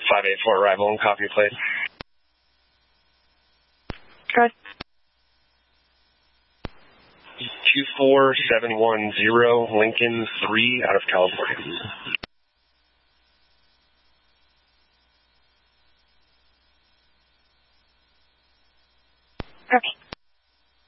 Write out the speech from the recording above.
584 arrival and copy plate. Good. 24710 Lincoln 3 out of California. Okay.